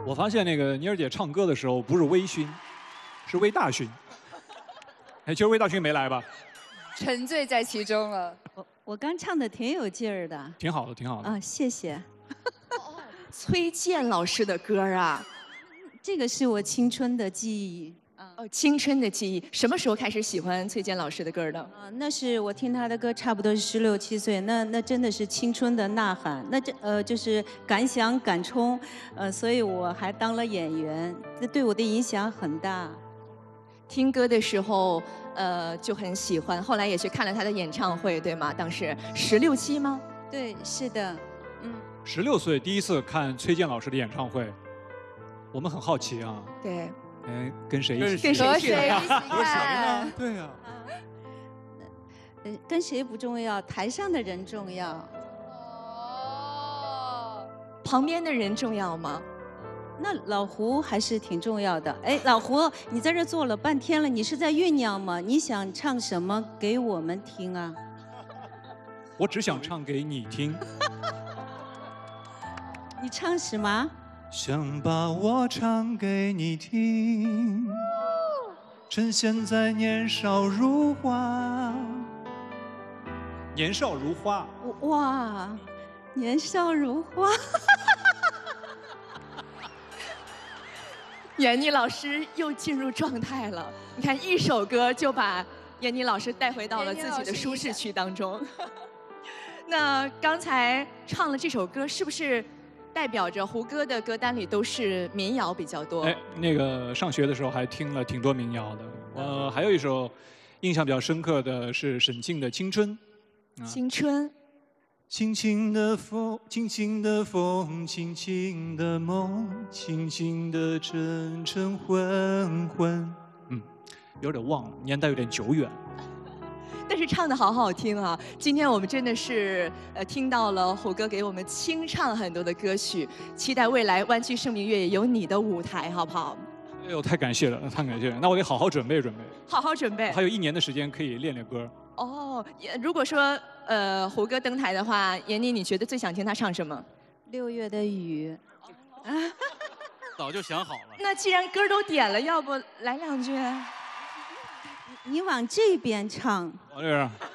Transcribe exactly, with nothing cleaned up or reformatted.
我发现那个妮儿姐唱歌的时候不是微醺，是微大醺。哎，今儿微大醺没来吧？ 沉醉在其中了。 我我刚唱的挺有劲儿的。 挺好的，挺好的。 啊，谢谢。 崔健老师的歌啊， 这个是我青春的记忆。 哦，青春的记忆，什么时候开始喜欢崔健老师的歌的？ 啊，那是我听他的歌，差不多是十六七岁，那那真的是青春的呐喊，那这呃就是敢想敢冲，呃，所以我还当了演员，这对我的影响很大。 听歌的时候，呃就很喜欢，后来也去看了他的演唱会，对吗？当时十六七吗？ 对，是的，嗯。 十六岁第一次看崔健老师的演唱会，我们很好奇啊。 对。 哎，跟谁一起？ 跟谁去？ 和谁呢？对呀。 呃，跟谁不重要，台上的人重要。 哦。旁边的人重要吗？ 那老胡还是挺重要的。哎，老胡，你在这坐了半天了，你是在酝酿吗？你想唱什么给我们听啊？ 我只想唱给你听。 你唱什么？ 想把我唱给你听，趁现在年少如花。年少如花。 哇，年少如花。 闫妮老师又进入状态了，你看一首歌就把闫妮老师带回到了自己的舒适区当中。那刚才唱了这首歌，是不是代表着胡歌的歌单里都是民谣比较多？ 哎，那个上学的时候还听了挺多民谣的。呃，还有一首印象比较深刻的是沈静的《青春》。 青春。 轻轻的风，轻轻的风，轻轻的梦，轻轻的晨晨昏昏。嗯，有点忘了，年代有点久远。 但是唱的好好听啊！今天我们真的是呃听到了胡歌给我们清唱很多的歌曲，期待未来湾区盛明月也有你的舞台，好不好？ 哎呦，太感谢了，太感谢了！那我得好好准备准备。 好好准备。 还有一年的时间可以练练歌。 哦，如果说呃胡歌登台的话，闫妮你觉得最想听他唱什么？ 六月的雨。啊， 早就想好了。 那既然歌都点了，要不来两句？ 你往这边唱。 往这边。